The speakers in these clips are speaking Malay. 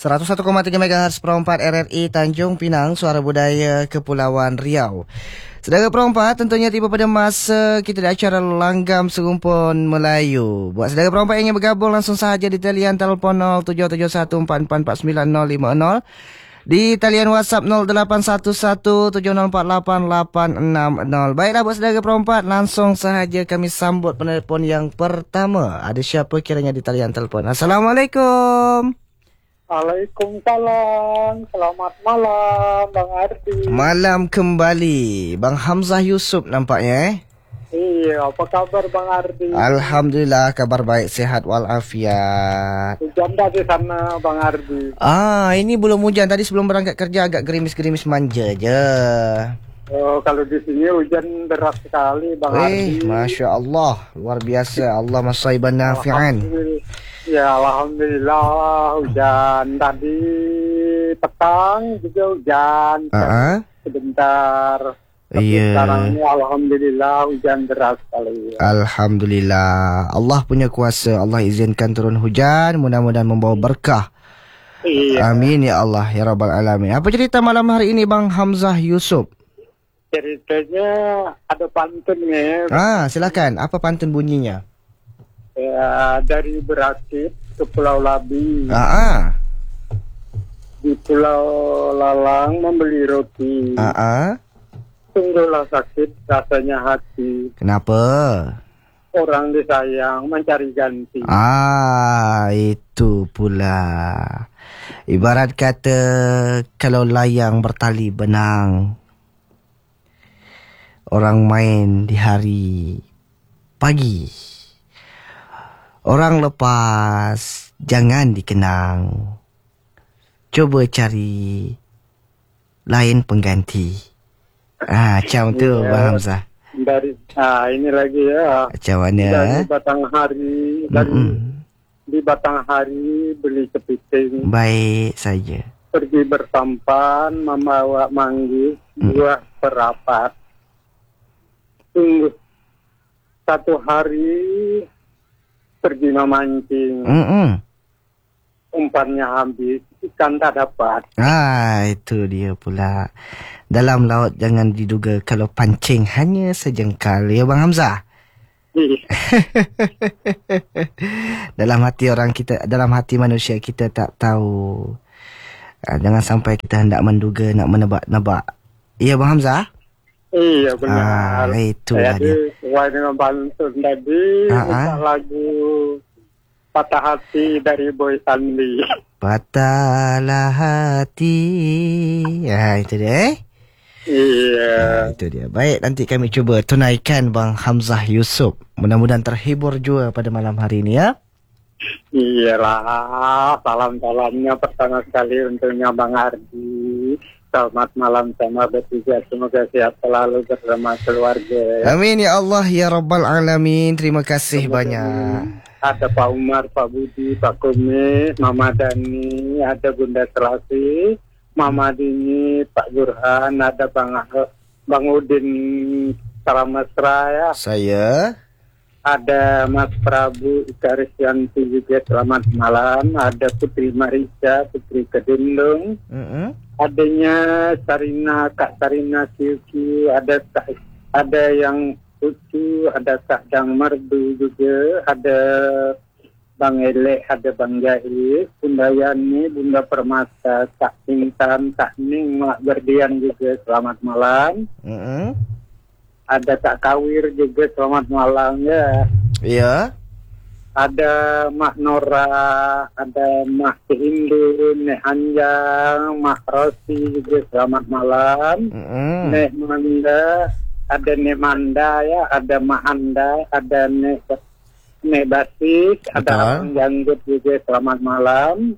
101,3 MHz Perompat RRI Tanjung Pinang, Suara Budaya Kepulauan Riau. Saudara perompat, tentunya tiba pada masa kita di acara Langgam Serumpun Melayu. Buat saudara perompat yang ingin bergabung, langsung sahaja di talian telefon 0771444950, di talian WhatsApp 081170488860. Baiklah buat saudara perompat, langsung sahaja kami sambut penelpon yang pertama. Ada siapa kiranya di talian telefon? Assalamualaikum. Waalaikumsalam. Selamat malam, Bang Ardi. Malam kembali. Bang Hamzah Yusof nampaknya Iya, apa kabar Bang Ardi? Alhamdulillah, kabar baik, sehat walafiat. Hujan dah di sana, Bang Ardi. Ini belum hujan. Tadi sebelum berangkat kerja agak gerimis-gerimis manja je. Oh, kalau di sini hujan deras sekali, Bang Ardi. Masya Allah, luar biasa. Allah masaiban nafi'an. Ya, Alhamdulillah hujan. Tadi petang juga hujan. Sebentar. Tapi sekarang ini Alhamdulillah hujan deras sekali. Alhamdulillah. Allah punya kuasa. Allah izinkan turun hujan. Mudah-mudahan membawa berkah. Iya. Amin ya Allah ya Rabbal Alamin. Apa cerita malam hari ini Bang Hamzah Yusof? Ceritanya ada pantunnya. Silakan. Apa pantun bunyinya? Ya, dari Berakit ke Pulau Labi. Di Pulau Lalang membeli roti. Sungguhlah sakit rasanya hati. Kenapa? Orang disayang mencari ganti. Itu pula. Ibarat kata kalau layang bertali benang, orang main di hari pagi, orang lepas jangan dikenang. Cuba cari lain pengganti. Macam tu Bang Hamzah. Dari ini lagi ya. Macam mana? Dari Batanghari, di Batanghari beli kepiting. Baik saja. Pergi bersampan membawa manggis buah perapat. Sungguh satu hari pergi memancing. Umpannya habis, ikan tak dapat. Itu dia pula. Dalam laut jangan diduga kalau pancing hanya sejengkal. Ya Bang Hamzah? Dalam hati orang kita, dalam hati manusia kita tak tahu. Jangan sampai kita hendak menduga, nak menebak-nebak. Ya Bang Hamzah? Iya benar. Itulah dia. Sesuai dengan pantun tadi, minta lagu Patah Hati dari Boy Sandi. Patahlah hati. Itu dia. Iya. Itu dia. Baik, nanti kami cuba tunaikan Bang Hamzah Yusof. Mudah-mudahan terhibur juga pada malam hari ini ya. Iyalah, salam-salamnya pertama sekali untuknya Bang Ardi. Selamat malam sama bertiga. Semoga sehat selalu bersama keluarga. Amin ya Allah ya Rabbal Alamin. Terima kasih banyak. Ada Pak Umar, Pak Budi, Pak Kumis, Mama Dani, ada Bunda Selasi, Mama Dini, Pak Burhan, ada Bang Udin Salamesra ya. Saya. Ada Mas Prabu Ika Risyanti juga, selamat malam. Ada Putri Marisa, Putri Kedundung. Adanya Sarina, Kak Sarina Syuki, ada yang Ucu, ada Kak Dang Merdu juga, ada Bang Elek, ada Bang Jahil, Bunda Yani, Bunda Permata, Kak Intan, Kak Ning, Mak Berdian juga, selamat malam. Ada Kak Kawir juga, selamat malam ya. Iya. Ada Mak Nora, ada Mak Hindun, Nek Anjang, Mak Rosi juga, selamat malam. Nek Manda, ada Nek Manda ya, ada Mak Anda, ada Nek Basis, ada Ang Janggut juga, selamat malam.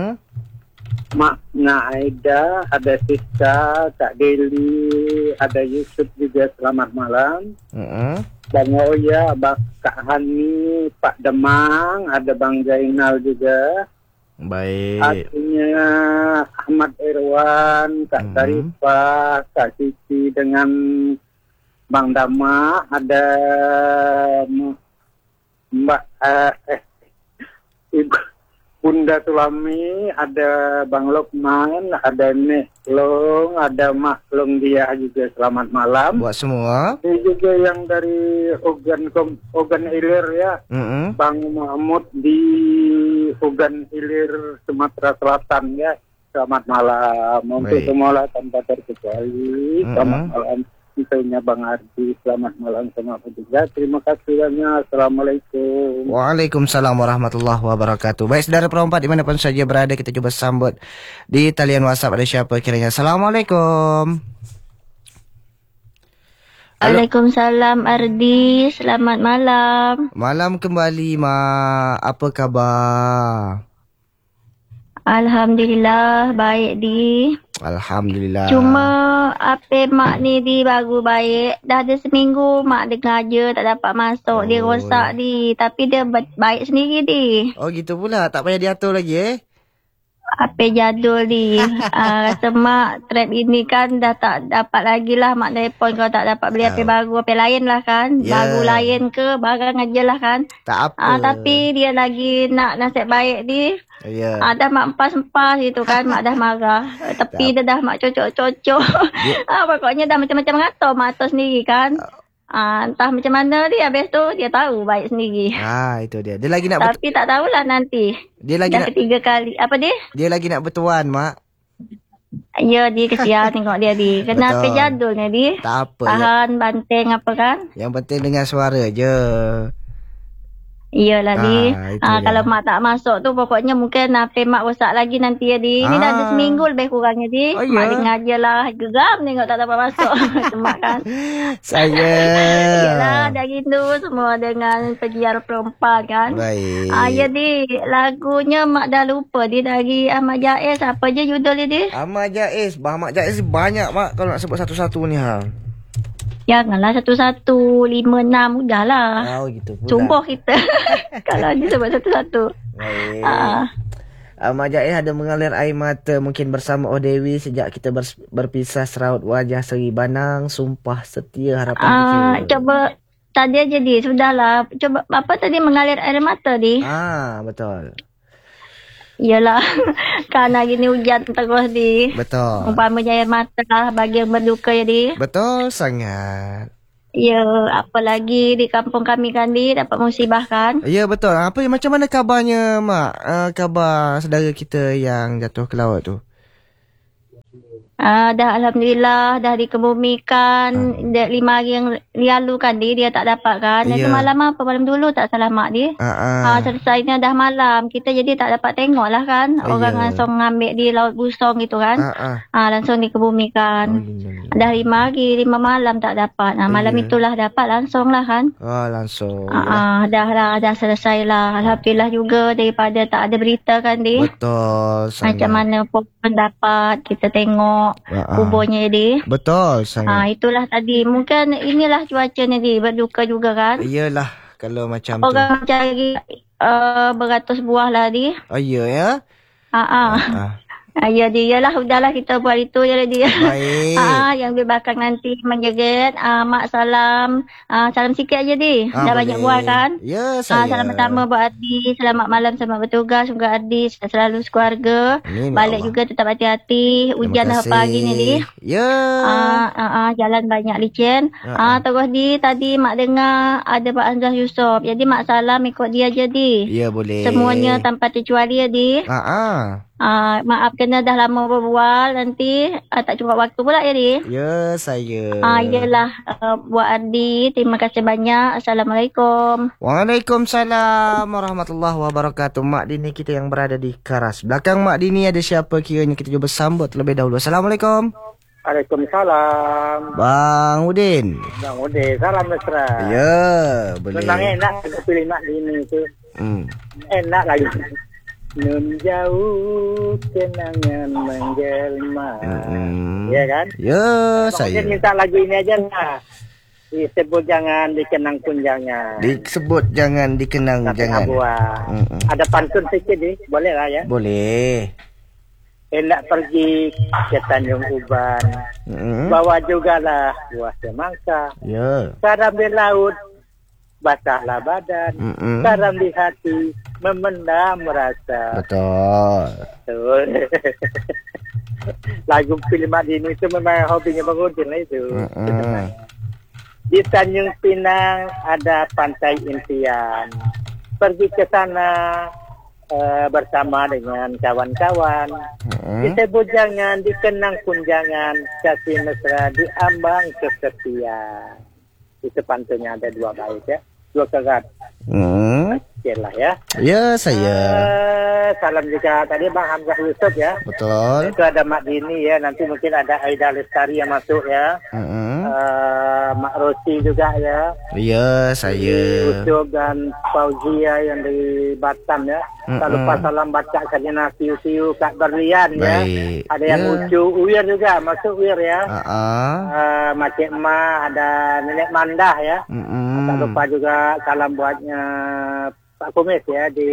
Maknya Aida, ada Siska, Kak Deli, ada Yusuf juga, selamat malam. Bang Oya, Kak Hani, Pak Demang, ada Bang Zainal juga. Baik. Artinya Ahmad Irwan, Kak Sarifah, Kak Cici dengan Bang Dama, ada Mbak Ibu Bunda Sulami, ada Bang Lokman, ada Nek Long, ada Mak Long dia juga selamat malam. Buat semua. Ini juga yang dari Ogan Ilir ya, Bang Mahmud di Ogan Ilir Sumatera Selatan ya. Selamat malam untuk semua tanpa terkecuali. Selamat malam. Misalnya Bang Ardi, selamat malam sama juga. Terima kasih banyak. Assalamualaikum. Waalaikumsalam warahmatullahi wabarakatuh. Baik saudara perempat dimanapun saja berada, kita coba sambut di talian WhatsApp. Ada siapa kiranya? Assalamualaikum. Waalaikumsalam Ardi, selamat malam. Malam kembali Mak, apa khabar? Alhamdulillah baik di. Alhamdulillah. Cuma apa Mak ni di baru baik. Dah ada seminggu Mak dengar je tak dapat masuk. Dia rosak di. Tapi dia baik sendiri di. Oh gitu pula. Tak payah diatur lagi Apa jadul di. Rasa Mak trap ini kan dah tak dapat lagi lah Mak telefon kalau tak dapat beli apa baru. Apa lain lah kan. Baru lain ke barang aja lah kan. Tak apa. Tapi dia lagi nak nasib baik di. Dah Mak empas-empas gitu kan. Mak dah marah. Tapi dia dah Mak cocok-cocok. Pokoknya dah macam-macam ngatur Mak atur sendiri kan. Entah macam mana dia. Habis tu dia tahu baik sendiri. Itu dia. Dia lagi nak tapi tak tahulah nanti. Dia lagi dah ketiga kali. Apa dia? Dia lagi nak bertuan Mak. Ya dia kesian tengok dia di. Kenapa jadulnya di? Tak apa. Tahan banting apa kan. Yang penting dengar suara je. Iyalah di. Kalau Mak tak masuk tu pokoknya mungkin apa Mak rosak lagi nanti ya di. Ini dah ada seminggu lebih kurangnya di. Mak dengar je lah. Geram tengok tak dapat masuk. Mak kan. Saya. Iyalah dah rindu semua dengan pegiar perempuan kan. Baik. Ya di. Lagunya Mak dah lupa di. Dari Ahmad Jaiz. Apa je judul dia di? Ahmad Jaiz. Ahmad Jaiz banyak Mak kalau nak sebut satu-satu ni Janganlah 1156 udahlah. Gitu pula. Sumpah kita. Kalau disebut satu-satu. Baik. Ahmad Jaiz ada mengalir air mata mungkin bersama Oh Dewi sejak kita berpisah seraut wajah seri banang sumpah setia harapan kecil. Coba tadi aja di sudahlah. Coba apa tadi mengalir air mata di? Betul. Iyalah. Karena gini hujan terus di. Betul. Umpamanya air mata lah bagi yang berduka ya di. Betul sangat. Ya, apalagi di kampung kami kan di dapat musibah kan. Ya betul. Macam mana kabarnya Mak? Kabar saudara kita yang jatuh ke laut tu? Dah Alhamdulillah dah dikebumikan 5 hari yang lalu kan dia tak dapat kan. Itu malam apa malam dulu tak salah Mak dia. Selesainya dah malam kita jadi tak dapat tengok lah kan. Orang langsung ngambil di Laut Busong gitu kan. Langsung dikebumikan. Dah 5 hari 5 malam tak dapat. Malam itulah dapat langsung lah kan. Langsung. Dah selesai lah. Alhamdulillah juga daripada tak ada berita kan dia. Betul sangat. Macam mana pun dapat kita tengok kuburnya dia. Betul sangat. Itulah tadi. Mungkin inilah cuacanya dia. Berduka juga kan. Iyalah kalau macam orang tu. Orang cari beratus buah lah dia. Ya ya. Ya dia lah udahlah kita buat itu je lah dia. Baik. Yang di belakang nanti menjerit. Mak salam. Salam sikit aja dia. Dah banyak buat kan. Ya saya. Salam pertama buat Ardi. Selamat malam selamat bertugas. Semoga Ardi selalu sekeluarga. Balik Allah. Juga tetap hati-hati. Hujan dah pagi ni dia. Ya. Jalan banyak licin. Terus di tadi Mak dengar ada Pak Anzah Yusof. Jadi Mak salam ikut dia jadi. Ya boleh. Semuanya tanpa terkecuali ya di. Maaf kena dah lama berbual nanti tak cukup waktu pula ya di. Ya saya. Yelah buat Ardi terima kasih banyak. Assalamualaikum. Waalaikumsalam warahmatullahi wabarakatuh. Mak Dini kita yang berada di Karas. Belakang Mak Dini ada siapa kiranya kita cuba sambut terlebih dahulu. Assalamualaikum. Waalaikumsalam. Bang Udin. Bang Udin, salam mesra. Ya, boleh. Memang enak pilih Mak Dini tu. Enak lagi. Nun jauh kenangan menjelma. Ya kan? Ya, saya. Minta lagu ini aja lah. Disebut jangan, dikenang pun jangan. Disebut jangan, dikenang jangan. Ada pantun sikit ni, boleh lah ya? Boleh. Hendak pergi ke Tanjung Uban. Bawa jugalah buah semangka. Ya. Garam di laut, basahlah badan. Garam di hati, memendam rasa. Betul. Lagu film ini itu memang hobinya Bang Udin lah itu. Di Tanjung Pinang ada pantai impian. Pergi ke sana bersama dengan kawan-kawan. Kita bujangan, dikenang kunjangan, kasih mesra di ambang kesepian. Itu pantainya ada 2 bait ya, 2 kerat. Oke lah ya. Ya, saya. Salam juga tadi Bang Hamzah Yusuf ya. Betul. Itu ada Mak Dini ya, nanti mungkin ada Aida Lestari yang masuk ya. Mak Rosi juga ya. Ya, saya. Ucup dan Fauzia yang di Batam ya. Tak lupa salam baca Sarjana Siu-Siu Kak Berlian ya. Ada yang Ucu Uwir juga, masuk Uwir ya. Makcik Ma, ada Nenek Mandah ya. Tak lupa juga salam buatnya Pak Kumis ya di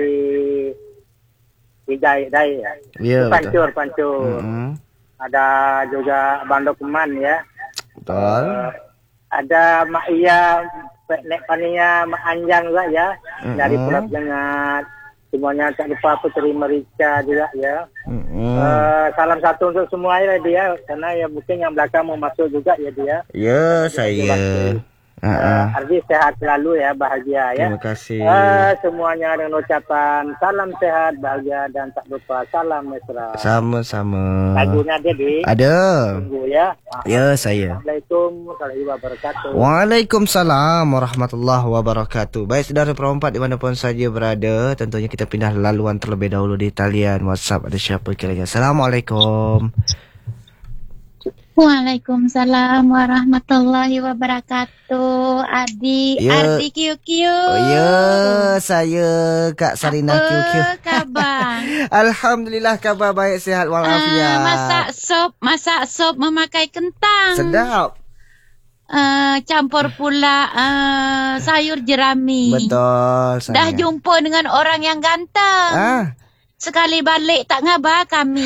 Dai ya. Pancur. Ada juga Bang Dokman ya. Betul. Ada Mak Iya, Nek Pania, Mak Anjang juga ya. Dari Pulau Jengat. Semuanya tak lupa Putri Merica juga ya. Salam satu untuk semua ya dia. Karena ya mungkin yang belakang mau masuk juga ya dia. Ya, saya. Ardi sehat selalu ya, bahagia ya. Terima kasih. Semuanya dengan ucapan salam sehat, bahagia dan tak lupa salam mesra. Sama-sama. Lagunya ada di? Ada. Tunggu ya. Ya, saya. Assalamualaikum warahmatullahi wabarakatuh. Waalaikumsalam warahmatullahi wabarakatuh. Baik, saudara perempat dimanapun saja berada, tentunya kita pindah laluan terlebih dahulu di talian WhatsApp. Ada siapa kiranya? Assalamualaikum. Waalaikumsalam warahmatullahi wabarakatuh. Ardi QQ. Oh ya, saya Kak Sarina QQ. Apa kabar? Alhamdulillah kabar baik, sihat walafiat. Masak sop memakai kentang. Sedap. Campur pula sayur jerami. Betul. Dah jumpa dengan orang yang ganteng. Sekali balik tak ngabar kami.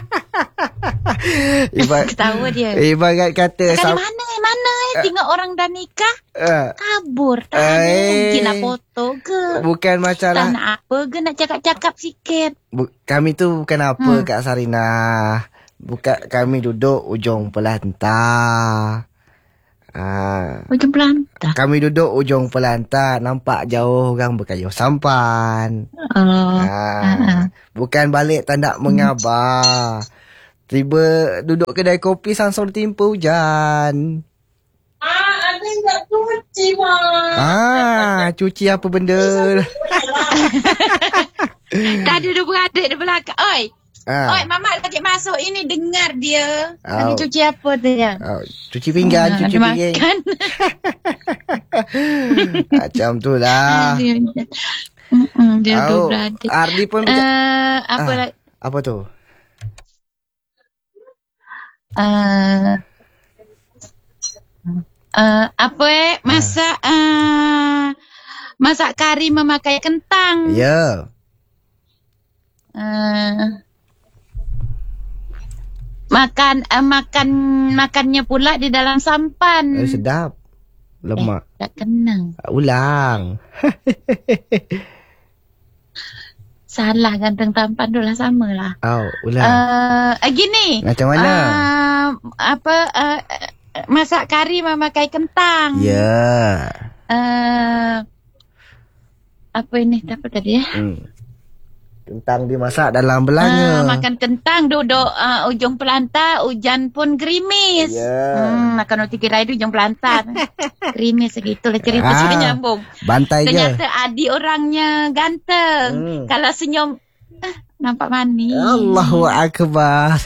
Ketawa dia. Ibarat kata sekali mana tengok orang dah nikah kabur. Tak mungkin nak foto ke. Bukan masalah. Tak nak apa ke, nak cakap-cakap sikit. Kami tu bukan apa Kak Sarina. Bukan, kami duduk ujung pelantar. Ujung pelantar. Kami duduk ujung pelantar, nampak jauh orang berkayuh sampan. Bukan balik tak nak mengabar. Tiba duduk kedai kopi langsung timpa hujan. Ada nak cuci mak. Cuci apa benda? Tak duduk beradik di belakang. Oi. Oi, Mama lagi masuk ini, dengar dia. Lagi cuci apa tu ya? Cuci pinggan, cuci pinggan. Macam tu lah. Dia tu beradik. Ardi pun apa lagi? Apa tu? Masak kari memakai kentang. Ya. Makannya pula di dalam sampan. Sedap. Lemak. Tak kenang. Ulang. Salah, ganteng tampan dulu lah, sama lah. Ulang. Gini. Macam mana? Masak kari memakai kentang. Ya. Apa ini? Apa tadi ya? Kentang dimasak dalam belanga. Makan kentang, duduk ujung pelantar, hujan pun gerimis. Makan roti kirai di ujung pelantar. Gerimis segitulah cerita, sudah nyambung. Bantai ternyata Adi orangnya ganteng. Kalau senyum, nampak manis. Allahu Akbar.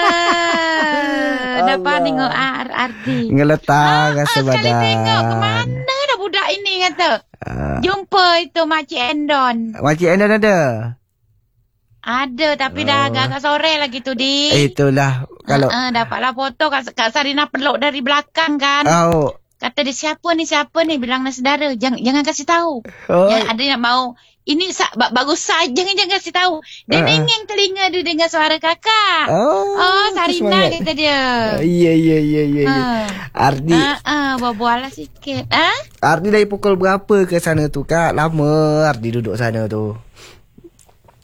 Dapat tengok Ardi. Ngeletang rasa badan. Sekali tengok, kemana dah budak ini kata. Jumpa itu Makcik Endon. Makcik Endon ada? Ada, tapi dah agak sore lagi tu, Di. Itulah. Kalau dapatlah foto Kak Sarina peluk dari belakang kan. Kata dia, siapa ni? Bilang nak saudara. Jangan kasih tahu. Ada yang mau. Ini bagus saja. Jangan kasih tahu. Dia dengeng telinga dia dengar suara kakak. Sarina kata dia. Ya. Ardi. Bual-bual lah sikit. Ardi dari pukul berapa ke sana tu, Kak? Lama Ardi duduk sana tu.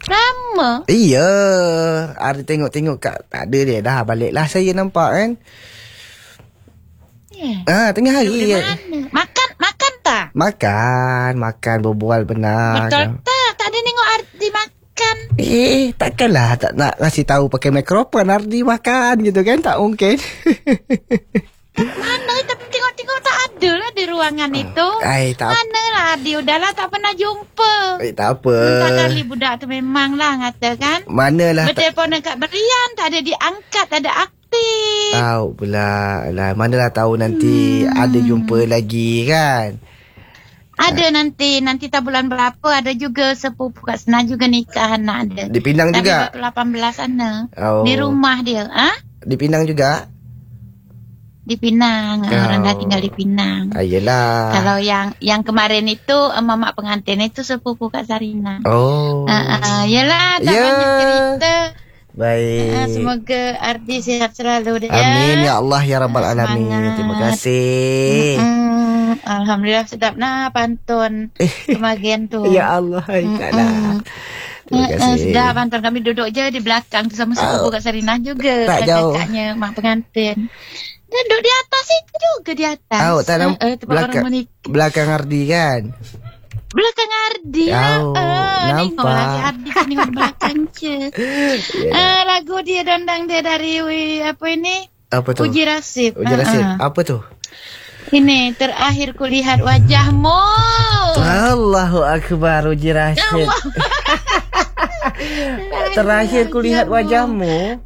Lama? Iya. Ardi tengok-tengok kat tak ada dia. Dah baliklah saya nampak kan. Tengah hari. Makan tak? Makan berbual benar. Betul tak? Tak ada tengok Ardi makan. Takkanlah tak nak kasih tahu pakai mikrofon Ardi makan gitu kan, tak mungkin. Mana tapi tengok-tengok tak ada lah di ruangan itu. Mana lah Ardi, udahlah tak pernah jumpa. Tak apa. Entah kali budak tu memang lah ngata kan. Manalah. Bertelefon dekat berian, tak ada diangkat, tak ada aktif. Tahu pula lah. Manalah tahu nanti ada jumpa lagi kan. Ada nanti tak bulan berapa ada juga sepupu kat sana juga nikah anak ada. Di Pinang juga? Tapi 18 sana. Di rumah dia. Di Pinang juga? Di Pinang. Orang dah tinggal di Pinang. Yelah. Kalau yang kemarin itu mamak pengantin itu sepupu Kak Sarina. Yelah, tak banyak cerita. Baik. Semoga Ardi sihat selalu dia. Amin ya Allah ya Rabbal Alamin. Terima kasih. Alhamdulillah sedap nah pantun kemagian tu. Ya Allah, ikatlah. Terima kasih. Sedap pantun, kami duduk je di belakang tu sama sepupu Kak Sarina juga. Tak jauh. Kakaknya mak pengantin. Duduk di atas itu juga di atas. Tak nampak belakang Ardi kan? Belakang Ardi nampak. Nengok lagi Ardi tengok di belakang je. Lagu dia dondang dia dari apa ini? Apa tu? Uji Rasib. Apa tu? Ini terakhir kulihat wajahmu. Allahu Akbar. Uji Rasib. Terakhir kulihat wajahmu.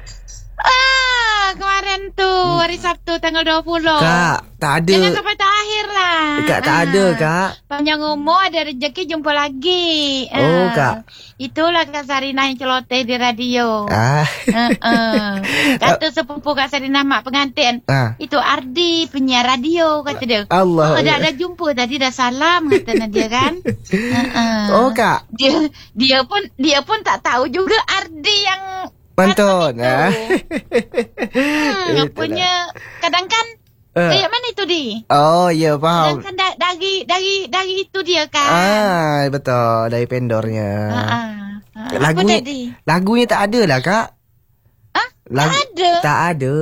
Kemarin tu hari Sabtu tanggal 20. Kak, tak ada. Jangan sampai terakhir lah. Kak, tak ada Kak. Panjang umur ada rezeki jumpa lagi. Kak. Itulah Kak Sarina yang celoteh di radio. Kata sepupu Kak Sarina mak pengantin. Itu Ardi penyiar radio kata dia. Allah. Dah jumpa tadi dah salam kata dia kan. Kak. Dia pun tak tahu juga Ardi yang pantun. Punya kadang kan kayak mana itu di? Ya faham. Kadang kan dari itu dia kan. Betul, dari pendornya. Lagunya tak ada lah Kak. Tak ada.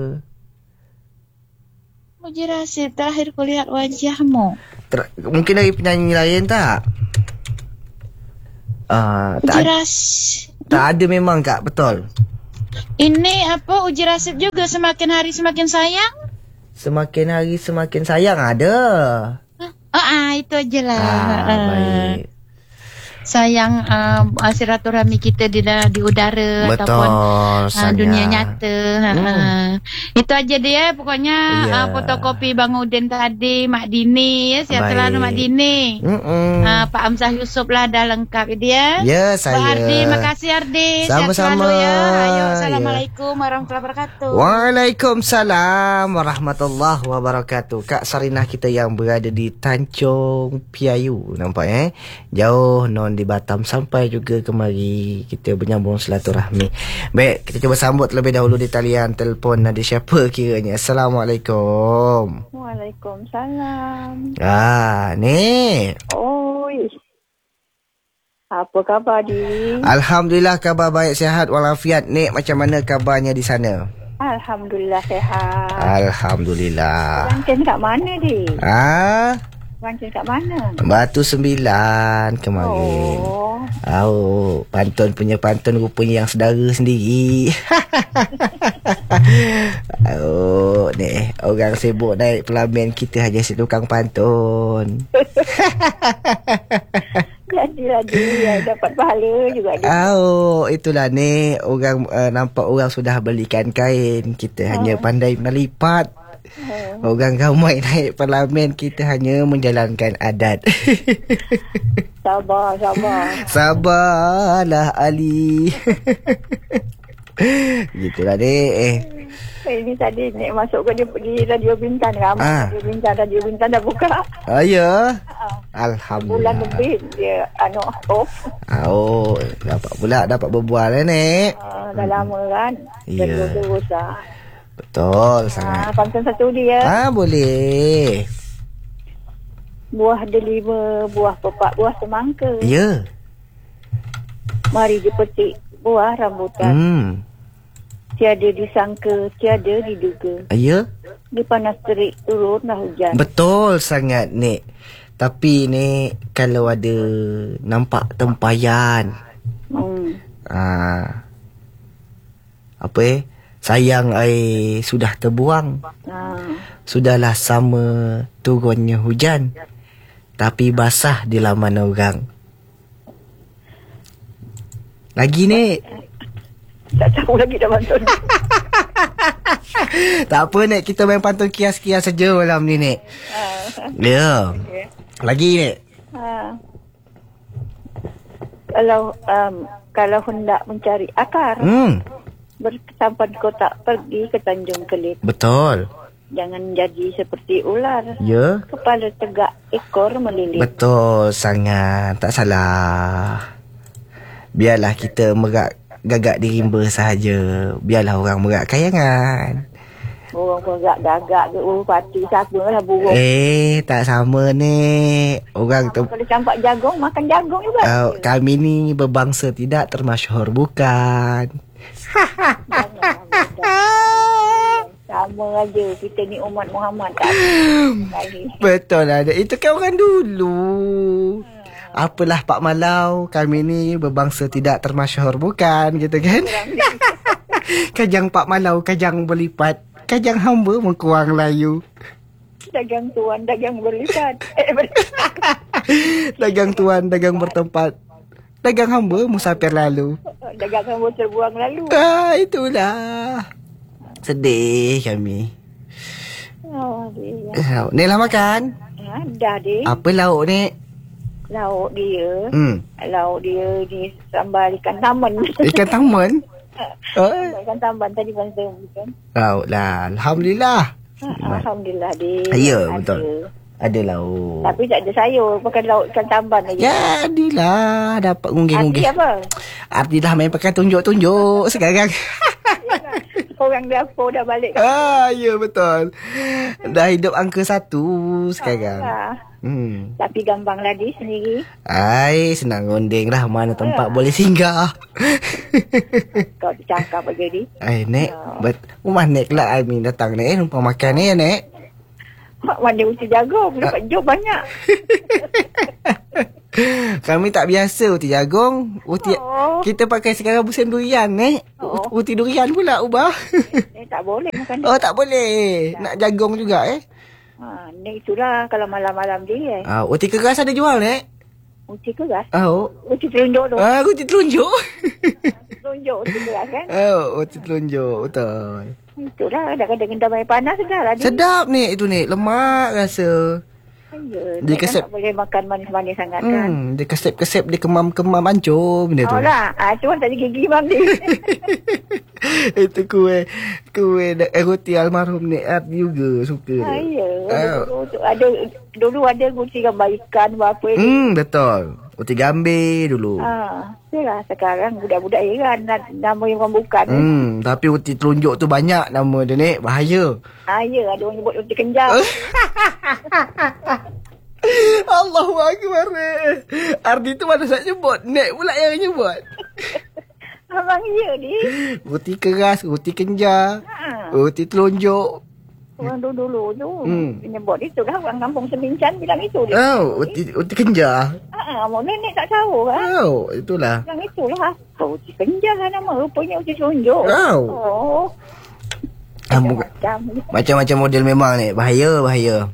Uji Rasib terakhir kulihat wajahmu. Mungkin dari penyanyi lain tak? Uji Rasib. Tak ada memang Kak, betul. Ini apa Uji Rasib juga semakin hari semakin sayang? Semakin hari semakin sayang ada. Itu aja lah. Baik. Sayang silaturahmi kita di udara. Betul, ataupun dunia nyata. Itu aja dia pokoknya. Fotokopi Bang Udin tadi, Mak Dini ya, siap selalu Mak Dini. Pak Amzah Yusuf lah dah lengkap dia. Ya, saya. Pak Ardi, makasih Ardi. Sama-sama. Siap selalu ya. Ayo, assalamualaikum warahmatullahi wabarakatuh. Waalaikumsalam warahmatullahi wabarakatuh. Kak Sarina kita yang berada di Tanjung Piayu, nampak jauh non di Batam sampai juga kemari kita menyambung silaturahmi. Baik, kita cuba sambut terlebih dahulu di talian telefon. Ada siapa kiranya? Assalamualaikum. Waalaikumsalam. Ni. Oi. Apa khabar di? Alhamdulillah kabar baik, sihat walafiat. Nek, macam mana kabarnya di sana? Alhamdulillah sihat. Alhamdulillah. Rancan kat mana di? Rancan kat mana? Batu 9 kemarin. Pantun punya pantun rupanya yang saudara sendiri. Ni orang sibuk naik pelamin, kita hanya si tukang pantun. Jadilah dia dapat pahala juga dia. Itulah ni orang nampak orang sudah belikan kain, kita hanya pandai melipat. Orang ramai naik parlimen, kita hanya menjalankan adat. Sabarlah Ali. Gitulah dek. Ini tadi Nek masuk ke di Radio Bintang. Radio Bintang dah buka. Ya. Alhamdulillah. Bulan lebih dia off. Dapat berbual Nek. Dah lama kan. Ya. Dah betul sangat. Pantun satu dia. Boleh. Buah delima, buah pepak, buah semangka. Ya. Mari dipetik buah rambutan. Tiada disangka, tiada diduga. Ya? Di panas terik turunlah hujan. Betul sangat, Nek. Tapi, Nek, kalau ada nampak tempayan. Sayang air sudah terbuang. Sudahlah sama turunnya hujan. Tapi basah di laman orang. Lagi, Nek. Tak tahu lagi dah pantun. Tak apa, Nek. Kita main pantun kias-kias saja malam ni, Nek. Ya. Okay. Lagi, Nek. Kalau hendak mencari akar, bersampan kotak pergi ke Tanjung Kelit. Betul. Jangan jadi seperti ular. Ya. Kepala tegak, ekor melilit. Betul sangat. Tak salah. Biarlah kita gagak di rimba sahaja. Biarlah orang merak kayangan. Orang gagak ke pati siapa lah burung. Tak sama, Nek. Orang tu kalau campak jagung, makan jagung juga. Kami ni berbangsa tidak termasyhur, bukan? Sama aja. Kita ni umat Muhammad tak lagi. Betul lah. Itu kan orang dulu. Apalah Pak Malau, kami ni berbangsa tidak termasyhur, bukan gitu kan? Kajang Pak Malau, kajang berlipat, kajang hamba mengkuang layu. Dagang tuan, dagang berlipat. Dagang tuan, dagang bertempat, dagang hamba musafir lalu. Dagang hamba terbuang lalu. Itulah. Sedih kami. Ni lah makan? Dah, Dik. Apa lauk, Nek? Lauk dia ni sambal ikan taman. Ikan taman? Ikan taman tadi bangsa bukan? Lauk lah. Alhamdulillah. Alhamdulillah, Dik. Ya, betul. Ada lauk. Tapi tak ada sayur. Pakai lauk ikan taman lagi. Jadilah. Dapat ngunggih-ngunggih. Arti apa? Artilah main pakai tunjuk-tunjuk sekarang. Orang dapur dah balik. Ya, betul. Dah hidup angka 1 sekarang. Tapi gampang lah di sendiri. Senang ngondeng lah. Mana tempat boleh singgah. Kau cakap aja, Di. Nek. Rumah Nek lah Amin datang, Nek. Numpang makan ni, Nek. Mana uti jagung. Dapat job banyak. Kami tak biasa uti jagung. Kita pakai sekarang musim durian, Nek. Uti durian pula ubah. Tak boleh makan. Tak boleh. Nak jagung juga, Nek itulah kalau malam-malam dia. Uti keras ada jual, Nek? Uti keras? Uti telunjuk tu. Uti telunjuk. Telunjuk uti keras kan? Uti telunjuk, betul. Itulah, dah kadang-kadang main panas sedap lah. Sedap, Nek, itu, Nek. Lemak rasa. Dia kesep. Tak boleh makan manis-manis sangat kan. Dia kesep-kesep, dia kemam-kemam hancur benda tu. Lah, cuma tak ada gigi bang dia. Itu kuih roti almarhum Nek Art juga suka. Dulu ada roti gambar ikan apa ni. Betul. Roti gambir dulu. Yalah, sekarang budak-budak heran nama yang orang bukan. Tapi roti telunjuk tu banyak nama dia, Nek. Bahaya. Ya, ada orang sebut roti kenjang. Allahu Akbar. Ardi tu mana saya sebut? Nek pula yang nyebut. Abang ya ni. Roti keras, roti kenjar, roti telunjuk. Orang dulu tu menyebut itu lah. Orang kampung Semincan bilang itu dia. Roti kenjar. Mak nenek tak tahu kan. Itulah. Yang itulah. Roti kenjar lah nama. Rupanya roti telunjuk. Macam-macam model memang, Nek. Bahaya.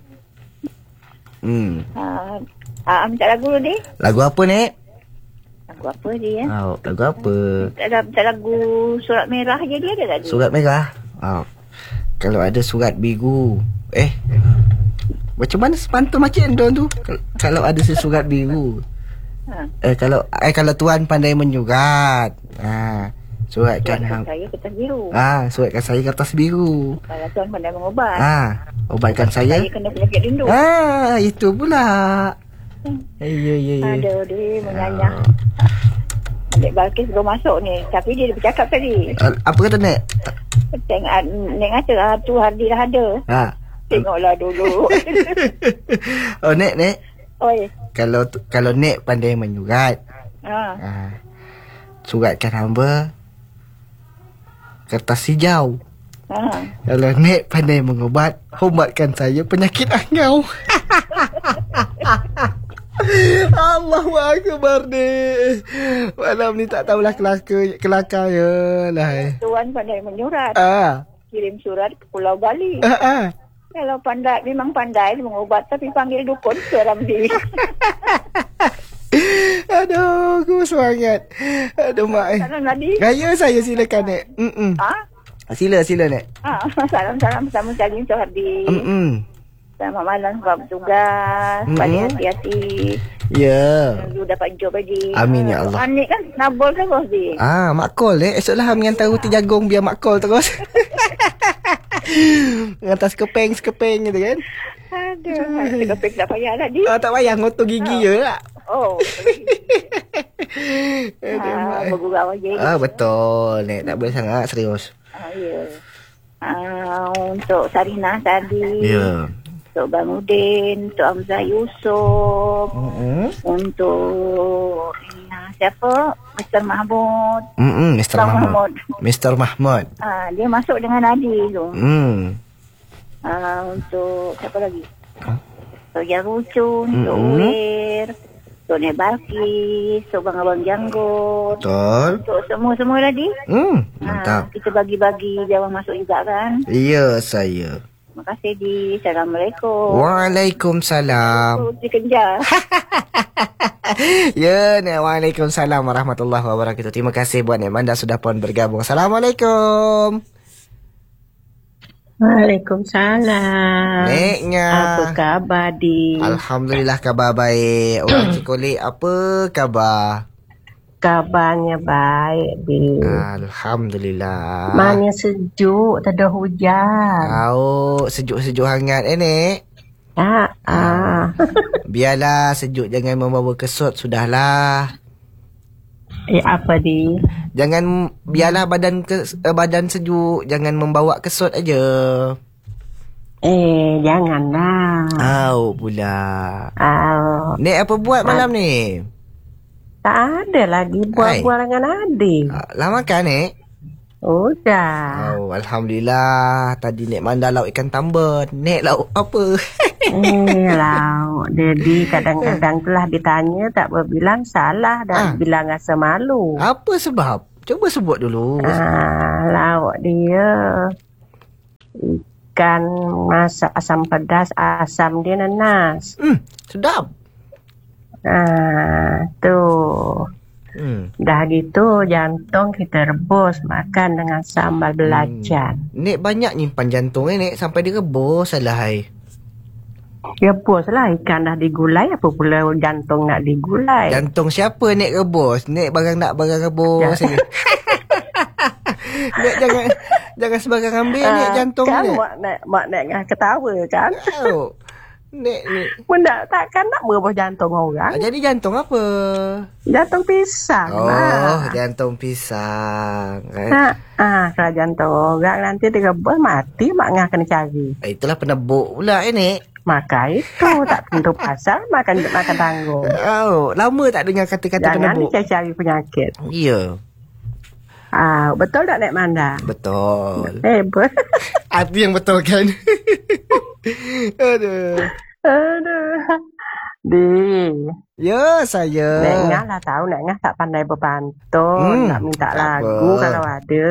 Minta lagu dulu, Dik. Lagu apa, Nek? Lagu apa dia? Lagu apa? Minta lagu Surat Merah je dia ada tadi. Surat Merah? Kalau ada Surat Biru. Macam mana sepantun macam Don tu? Kalau ada surat biru. Kalau tuan pandai menyurat. Suratkan saya kertas biru. Suratkan saya kertas biru. Kalau tuan pandai mengubat. Ubatkan saya kena penyakit rindu. Itu pula. Aduh, dia menyanyah. Adik Balkis belum masuk ni. Tapi dia bercakap tadi. Apa kata, Nek? Nek kata tu Hardi dah ada. Tengoklah dulu. Nek. Oi. Kalau Nek pandai menyurat. suratkan hamba kertas hijau. Kalau Nek pandai mengubat, ubatkan saya penyakit angau. Allahu Akbar Nek. Malam ni tak tahulah kelakar je lah. Tuan pandai menyurat. Kirim surat ke Pulau Bali. Kalau pandai, memang pandai mengubat, tapi panggil dukun seram diri. Aduh, aku semangat. Aduh, Mak. Ya, saya silakan, Nek. Sila Nek. Salam-salam bersama sekali Sohardi. Selamat malam sebab bertugas. Balik hati-hati. Ya. Lu dapat job lagi. Amin ya Allah. Anik kan nabol kan bos di. Mak Kol esoklah mengantar roti jagung biar Mak Kol terus. Mengantar sekepeng gitu kan. Aduh, sekepeng tak payah lah di. Tak payah ngotor gigi je lah. Bergurau je. Betul Nek, tak boleh sangat serius. Ya. Untuk Sarina tadi. Ya. Untuk Bang Udin, untuk Hamzah Yusof, untuk siapa? Mr. Mahmud. Mr. Mahmud. Dia masuk dengan Adi tu. Untuk siapa lagi? Untuk Yarucun, untuk Uwir, untuk Nek Balkis, untuk Bang Abang Janggut. Betul. Untuk semua tadi. Mantap. Kita bagi-bagi jawab masuk juga kan? Ya, saya. Terima kasih di. Assalamualaikum. Waalaikumsalam. Dikejar. Ya, Nek. Waalaikumsalam warahmatullahi wabarakatuh. Terima kasih buat Nek Manda sudah pun bergabung. Assalamualaikum. Waalaikumsalam. Neknya. Apa khabar di? Alhamdulillah khabar baik. Orang Cikolik apa khabar? Kabarnya baik di. Alhamdulillah. Mana sejuk, tak ada hujan. Sejuk-sejuk hangat Nek. Biarlah sejuk, jangan membawa kesut, sudahlah. Apa di? Jangan, biarlah badan sejuk, jangan membawa kesut aja. Janganlah. Pula. Nek apa buat malam ni? Tak ada lagi buat-buat dengan adik. Lama kan Nek? Udah. Alhamdulillah. Tadi Nek Manda lauk ikan tambun. Nek lauk apa? Lauk. Jadi kadang-kadang telah ditanya tak berbilang salah dan bilang rasa malu. Apa sebab? Cuba sebut dulu. Lauk dia ikan masak asam pedas, asam dia nanas. Sedap. Tuh. Dah gitu jantung kita rebus makan dengan sambal belacan. Nek banyak nyimpan jantung Nek sampai direbus salah Rebus lah, ikan dah digulai, apa pula jantung nak digulai. Jantung siapa Nek rebus? Nek nak barang rebus. Nek jangan sebarang ambil Nek jantung kan, Nek. Mak Nek ketawa kan. Nek. Benda takkan nak merebus jantung orang. Jadi jantung apa? Jantung pisang. Jantung pisang. Kan? Kalau jantung orang nanti direbus mati, mak ngah kena cari. Itulah penebuk pula Nek. Maka itu tak tentu pasal makan tanggung. Lama tak dengar kata-kata penebuk. Jangan cari penyakit. Ya. Betul tak Nek Manda? Betul. Hebat. Itu yang betul kan? Aduh. Di. Ya, saya. Nek Ngah lah tahu, Nek Ngah tak pandai berpantun, nak minta lagu kalau ada.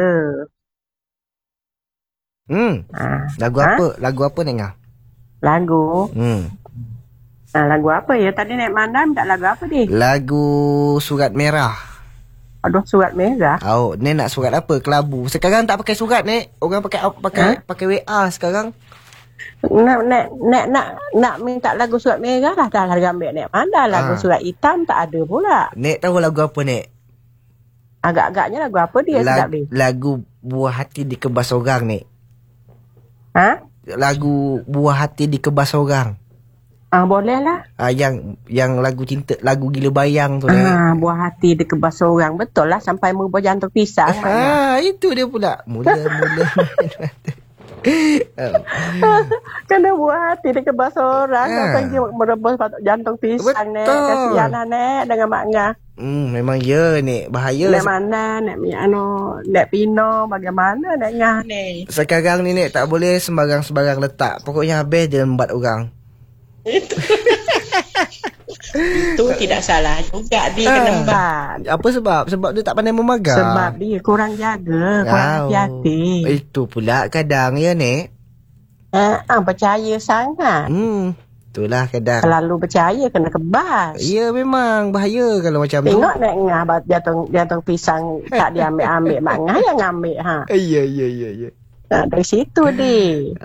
Lagu apa Nek Ngah? Lagu? Lagu apa ya? Tadi Nek Manda minta lagu apa di? Lagu Surat Merah. Aduh, Surat Merah? Nek nak surat apa? Kelabu. Sekarang tak pakai surat Nek. Orang pakai WA sekarang. Nak minta lagu Surat Merah lah. Dah lah ambil Nek Manda. Lagu Surat Hitam tak ada pula. Nek tahu lagu apa Nek? Agak-agaknya lagu apa dia sedap dia? Lagu Buah Hati Dikebas Orang Nek. Lagu Buah Hati Dikebas Orang. Boleh lah. Yang lagu cinta, lagu Gila Bayang tu Buah Hati Dikebas Orang. Betul lah sampai merubah jantung pisang. Itu dia pula. Mula. Kena buah hati dikebas orang. Sampai merebus jantung pisang Nek. Kasihan Nek dengan mak Ngah. Memang ya ni bahaya. Nak mana nak nak pino bagaimana nak ngah ni. Sekarang ni tak boleh sembarang-sembarang letak. Pokoknya habis dia lembat orang. Itu tidak salah juga dia kena lembat. Apa sebab? Sebab dia tak pandai memagang. Sebab dia kurang jaga, kurang hati-hati. Itu pula kadang ya ni. Percaya sangat. Itulah kadang. Terlalu percaya kena kebas. Ya memang bahaya kalau macam tu. Tengok nak ngah jantung pisang tak diambil-ambil. Mak ngah yang ambil Ya. Dari situ dia.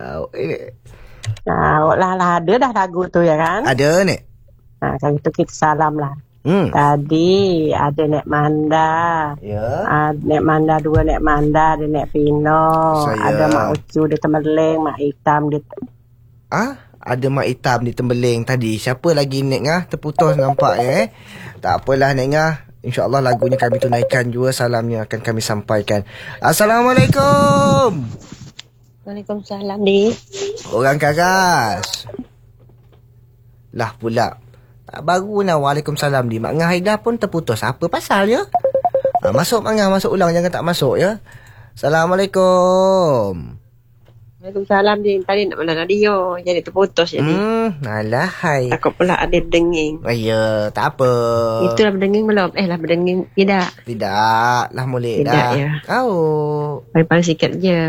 Lah ada dah lagu tu ya kan? Ada ni. Kalau itu kita salam lah. Tadi ada Nek Manda. Ya. Nek Manda 2, Nek Manda, ada Nek Pino. Ada Mak Ucu di Temerling, Mak Hitam di ada Mak Hitam di Tembeling tadi. Siapa lagi Nek Ngah? Terputus nampaknya Tak apalah Nek Ngah. InsyaAllah lagunya kami tunaikan juga. Salamnya akan kami sampaikan. Assalamualaikum. Waalaikumsalam di. Orang Karas. Lah pula. Baru nak Waalaikumsalam di. Mak Ngah Haida pun terputus. Apa pasalnya? Masuk Mak Ngah. Masuk ulang. Jangan tak masuk ya. Assalamualaikum. Waalaikumsalam di. Tadi nak mana radio. Jadi terputus jadi. Alah hai. Takut pula ada berdenging. Ya, tak apa. Itulah berdenging belum? Lah berdenging tidak. Tidak. Lah boleh tidak, dah. Ya. Paling sikit je.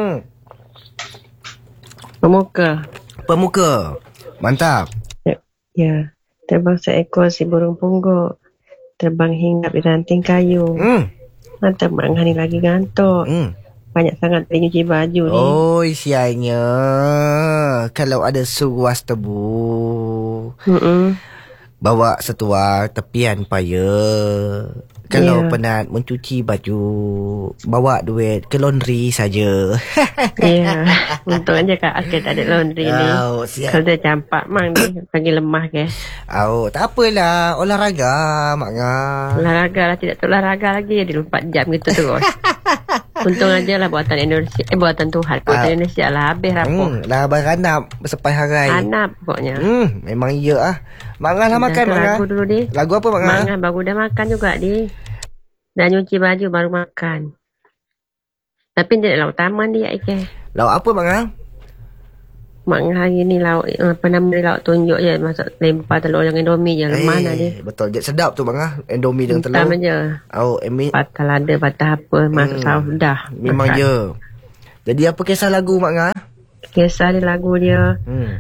Pemuka. Mantap. Ya. Terbang seekor si burung pungguk. Terbang hinggap di ranting kayu. Mantap Mak Ngah ni lagi gantuk. Banyak sangat dia nyuci baju ni. Oh, sianya. Kalau ada suruas tebu. Bawa setuar tepian paya. Kalau penat mencuci baju, bawa duit ke laundry saja. Ya, untung aja Kak Akil tak ada laundry ni. Kalau dia campak mang ni panggil lemah ke. Tak apalah, olahraga Mak Ngah. Olahraga lah, tidak olahraga lagi dia 4 jam gitu terus. Untung aja lah buatan Indonesia, buatan Tuhan. Buatan Indonesia lah habis rapuh. Lah beranap sepai harai. Anap pokoknya. Memang iya Mak Ngah lah makan Mak Ngah. Lagu dulu di. Lagu apa Mak Ngah? Mak Ngah baru dah makan juga di. Dah nyuci baju baru makan. Tapi dia lauk taman dia Ike. Lauk apa Mak Ngah? Mak Ngah hari ni lauk apa nama dia, lauk tunjuk je. Masak lempar telur dengan Indomie je. Lemah lah dia. Betul je, sedap tu Mak Ngah. Indomie dengan telur. Hitam je. Patah lada, patah apa. Masuk sahur dah. Memang je. Jadi apa kisah lagu Mak Ngah? Kisah dia lagu dia.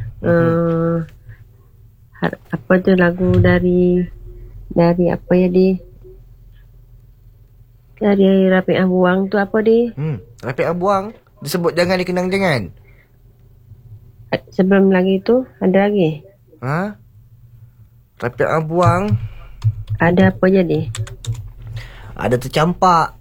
Apa tu lagu dari apa ya dia? Dari Rafiq Buang tu apa dia? Rafiq Buang disebut jangan dikenang jangan. Sebelum lagi tu ada lagi. Rafiq Buang ada apa je dia? Ada tercampak.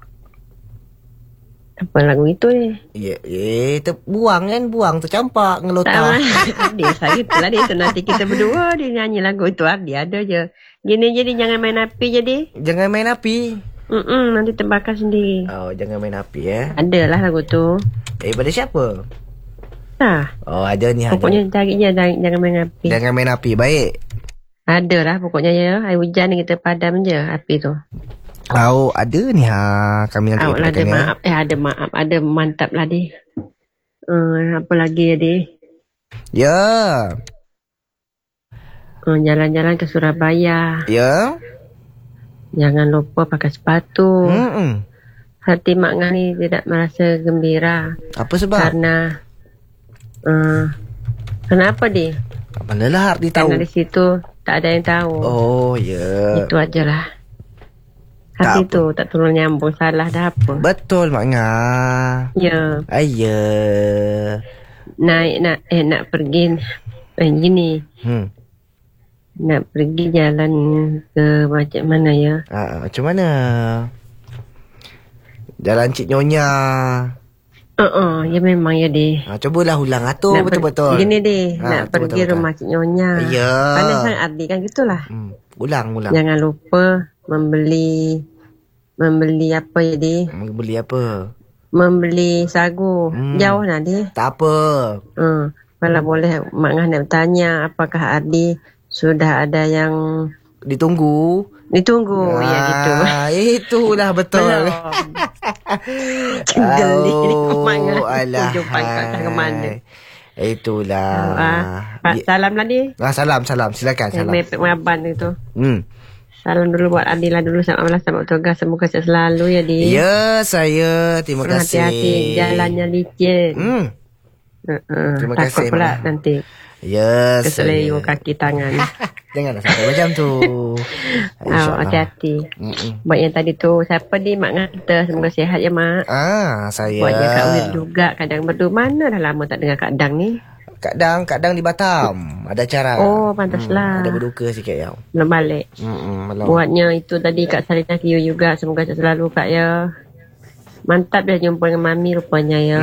Apa lagu itu ni? Buang kan, buang tercampak ngelotah. Dia saya itulah dia tu nanti kita berdua dia nyanyi lagu itu dia ada je. Gini jadi jangan main api jadi. Jangan main api. Nanti terbakar sendiri. Jangan main api ya. Adalah lagu tu. Pada siapa? Ada ni. Pokoknya cari je jangan main api. Jangan main api, baik. Adalah pokoknya ya. Air hujan ni kita padam je api tu. Ada ni kami nanti ada maaf. Ada maaf. Ada mantap lah dia. Apa lagi ya dia? Ya. Jalan-jalan ke Surabaya. Ya. Jangan lupa pakai sepatu. Hati Mak Ngah ni tidak merasa gembira. Apa sebab? Karena kenapa dia? Manalah arti tahu. Karena di situ tak ada yang tahu. Itu ajalah. Hati tu tak turun nyambung, salah dah apa. Betul Mak Ngah. Ya. Nak pergi gini. Nak pergi jalan ke macam mana ya? Macam mana? Jalan Cik Nyonya. Ya memang ya deh. Cobalah ulang tu betul-betul. Gini deh, nak pergi rumah Cik Nyonya. Ya. Pandai sangat Ardi kan gitulah. Ulang. Jangan lupa membeli apa ya deh? Membeli apa? Membeli sagu. Jauh lah deh. Tak apa. Kalau boleh Mak Ngah nak bertanya apakah Ardi sudah ada yang ditunggu. Ditunggu ya gitu. Itulah betul. Geli ni kemana? Alah. Jumpa ke mana? Itulah. Salam lah ni. Salam. Silakan salam. Mepek Maban itu. Salam dulu buat Adila dulu sama tugas. Semoga sehat selalu ya Di. Ya, saya. Terima kasih. Hati-hati jalannya licin. Terima kasih. Takut pula nanti. Ya, keselayu kaki tangan. Janganlah sampai macam tu. Hati-hati. Buat yang tadi tu, siapa di Mak Ngata? Semoga sihat ya Mak. Saya. Buatnya Kak Wil juga. Kadang berdua mana dah lama tak dengar Kak Dang ni. Kak Dang di Batam. Ada acara. Oh, pantaslah. Ada berduka sikit ya. Belum balik. Buatnya itu tadi Kak Sarina Kiyo juga. Semoga selalu Kak ya. Mantap dah jumpa dengan Mami rupanya ya.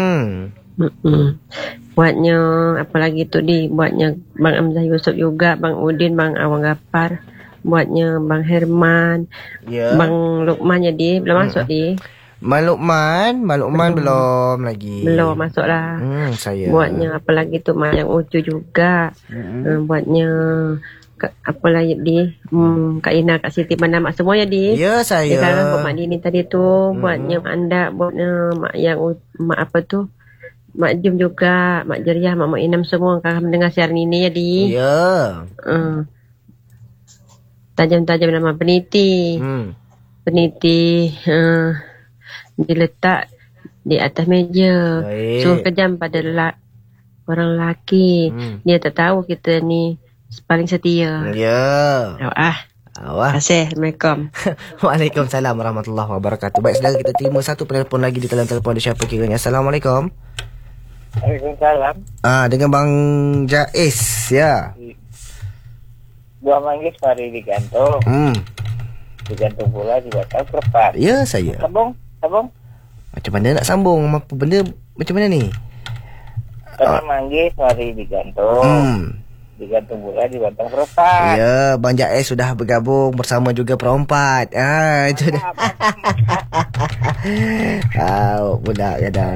Buatnya apa lagi tu Di, buatnya Bang Amzah Yusof juga, Bang Udin, Bang Awang Gapar, buatnya Bang Herman, Bang Lukman ya Di, belum masuk Di. Bang Lukman belum lagi. Belum masuk lah. Saya. Buatnya apa lagi tu Mak Yang Ucu juga. Buatnya apa lagi Di, Kak Ina, Kak Siti, mana Mak semua ya Di. Ya saya. Sekarang buat Mak Dini tadi tu, buatnya Mak Anda, buatnya Mak Yang Mak apa tu, Mak Jum juga, Mak Jeriah, Mak Inam semua akan mendengar siaran ini ya Di. Ya. Tajam-tajam nama peniti. Peniti diletak di atas meja. Suruh kejam pada orang lelaki. Dia tak tahu kita ni paling setia. Ya. Terima kasih. Assalamualaikum. Waalaikumsalam warahmatullahi wabarakatuh. Baik, saudara, kita terima satu penelpon lagi di telefon di siapa kiranya. Assalamualaikum. Waalaikumsalam. Dengan Bang Jais ya. Dua manggis mari digantung. Digantung pula di Batam Perpat. Ya saya. Sambung. Macam mana nak sambung? Apa benda macam mana ni? Dua manggis mari digantung. Digantung pula di Batam Perpat. Ya, Bang Jais sudah bergabung bersama juga Perempat. Itu dah. Budak kadang.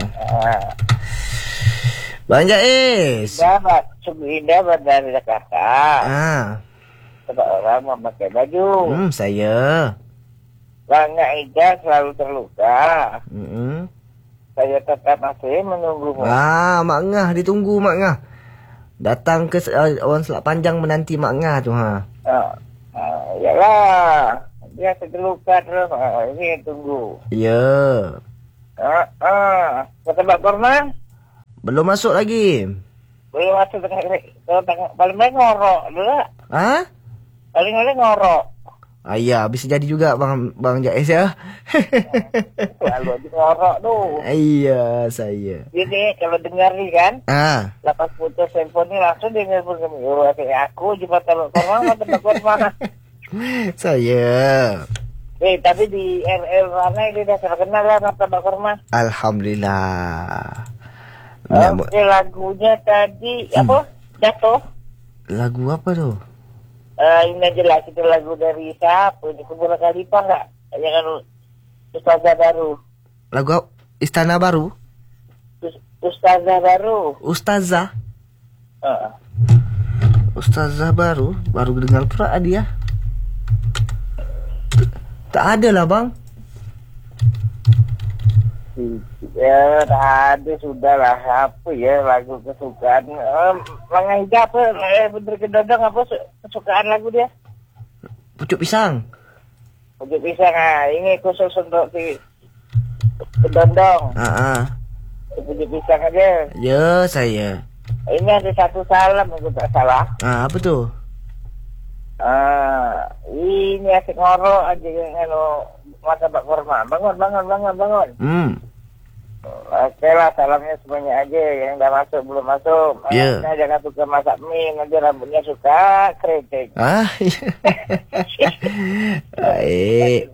Bang Jais. Dapat sungguh indah dari kakak. Sebab orang memakai baju. Saya. Bang Ida selalu terluka. Saya tetap masih menunggu. Mak Ngah ditunggu Mak Ngah. Datang ke orang Selat Panjang menanti Mak Ngah tu Yalah. Dia terluka terus. Ini tunggu. Ya. Kata Mbak Korma? Belum masuk lagi. Belum masuk paling baik ngorok dulu. Paling ngorok. Ya, bisa jadi juga Bang Jais ya. Lalu ngorok tu. Iya, saya. Jadi kalau dengar ni kan, lepas putus handphone ni langsung dia nelfon kami. Aku jumpa Mbak Korma, Mbak Korma. Saya. Tapi di RL mana dia dah terkenal lah Mbak Korma. Alhamdulillah. Lagunya tadi apa? Jatuh. Lagu apa tu? Ini jelas itu lagu dari siapa? Di Kebun Khalifah enggak? Yang Ustazah Baru. Lagu Istana Baru? Ustazah Baru. Ustazah? Ustazah Baru? Baru dengar pula dia. Tak ada lah bang. Ya, ada sudah lah. Apa ya lagu kesukaan? Bang Aida apa? Bener kedodong apa kesukaan lagu dia? Pucuk Pisang. Pucuk Pisang. Ini khusus untuk si kedodong. Pucuk Pisang aja. Ya, saya. Ini ada satu salam aku tak salah. Apa tu? Ini asik ngorok aja mata Pak Korma. Bangun. Oke lah, salamnya semuanya aja. Yang dah masuk, belum masuk. Jangan suka masak mie, nanti rambutnya suka keriting. Baik.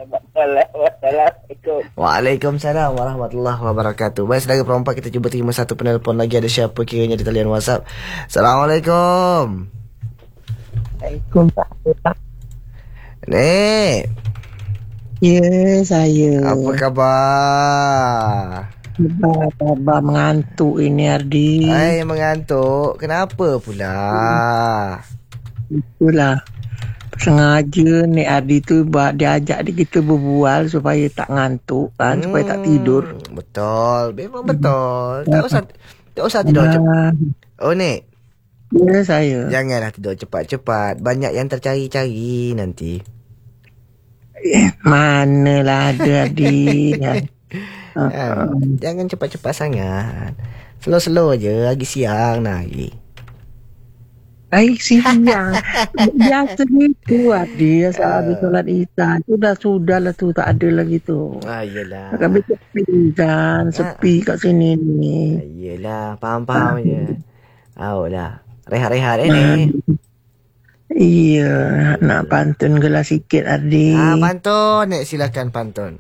Waalaikumsalam warahmatullahi wabarakatuh. Baik, saudara Perempat, kita cuba terima satu penelpon lagi. Ada siapa kiranya di talian WhatsApp? Assalamualaikum. Waalaikumsalam. Nek. Ya, saya. Apa khabar? Khabar mengantuk ini, Ardi. Mengantuk. Kenapa pula? Itulah. Sengaja Nek Ardi tu diajak kita berbual supaya tak ngantuk kan, supaya tak tidur. Betul, memang betul. Tak usah tidur cepat. Oh Nek. Ya saya. Janganlah tidur cepat-cepat. Banyak yang tercari-cari nanti. Manalah ada Ardi. Jangan cepat-cepat sangat. Slow-slow je. Lagi siang lagi. Siang. Biasa gitu Ardi. Asal habis solat Isya. Sudahlah tu. Tak ada lagi tu. Yelah. Kami sepi kan. Sepi kat sini ni. Yelah. Faham-faham je. Lah. Rehat-rehat ni. Iya. Nak pantun gelas sikit Ardi. Pantun. Nek silakan pantun.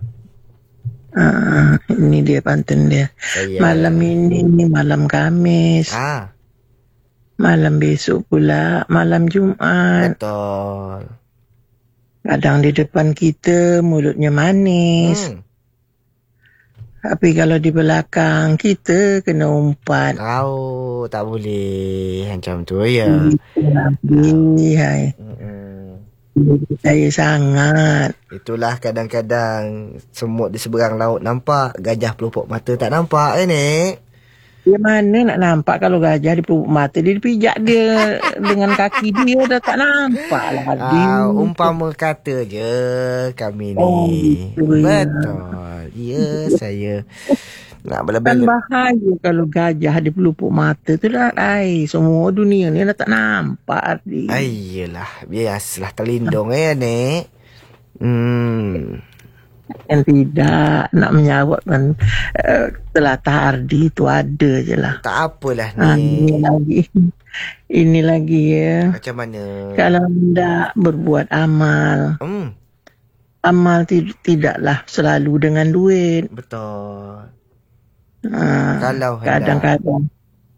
Ini dia pantun dia. Malam ini malam Khamis. Malam besok pula malam Jumaat. Betul. Kadang di depan kita mulutnya manis. Tapi kalau di belakang kita kena umpat. Tak boleh macam tu ya. Saya sangat. Itulah kadang-kadang semut di seberang laut nampak, gajah pelupuk mata tak nampak Nek. Dia mana nak nampak kalau gajah di pelupuk mata, dia pijak dia dengan kaki dia dah tak nampak lah. Umpama kata je kami ni. Betul. Ya saya nak kan bahaya kalau gajah di pelupuk mata tu dah semua dunia ni dah tak nampak. Yelah, biasalah terlindung Nek. Yang tidak nak menyawat kan telatah Ardi tu ada je lah. Tak apalah ni. Ini lagi ya. Macam mana? Kalau hendak berbuat amal. Amal tidaklah selalu dengan duit. Betul. Kalau kadang-kadang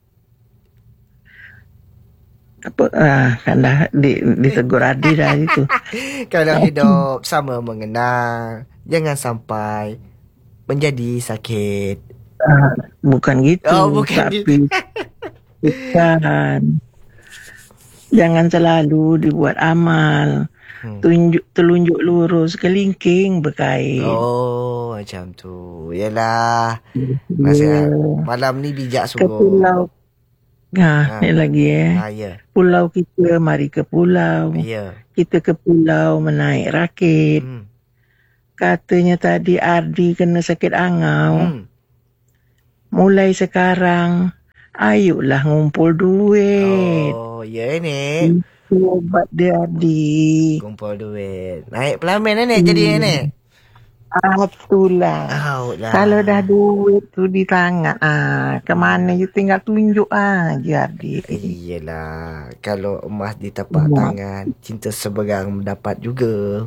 kan dah ditegur Ardi dah itu. Kalau hidup sama mengenal, jangan sampai menjadi sakit. Bukan gitu. Bukan tapi gitu. Bukan. Jangan selalu dibuat amal. Telunjuk lurus, kelingking berkait. Macam tu. Yalah. Malam ni bijak sungguh. Ke pulau. Ni lagi ya. Pulau kita, mari ke pulau. Kita ke pulau menaik rakit. Katanya tadi Ardi kena sakit angau. Mulai sekarang, ayolah ngumpul duit. Ya Nek. Obat dia Ardi. Kumpul duit. Naik pelamin Nek jadi Nek. Itulah. Kalau dah duit tu di tangan, ke mana you tinggal tunjuk aja Ardi. Iyalah, kalau emas di tapak tangan, cinta seberang mendapat juga.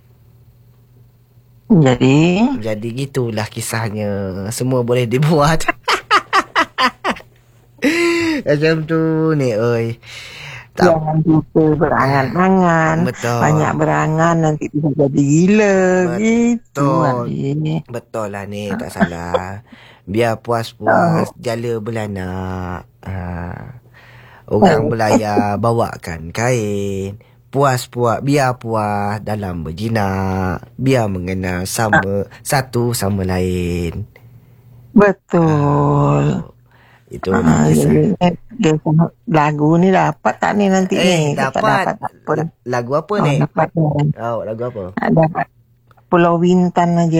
Jadi gitulah kisahnya. Semua boleh dibuat. Macam tu ni oi. Jangan kita berangan-angan. Betul. Banyak berangan nanti bisa jadi gila. Betul lah ni, tak salah. Biar puas-puas jala belanak. Orang belayar bawakan kain. Puas-puas, biar puas dalam berjinak. Biar mengenal satu sama lain. Betul. Itu lagu ni dapat tak ni nanti ni? Dapat. Lagu apa ni? Dapat. Lagu apa? Dapat Pulau Bintan aja.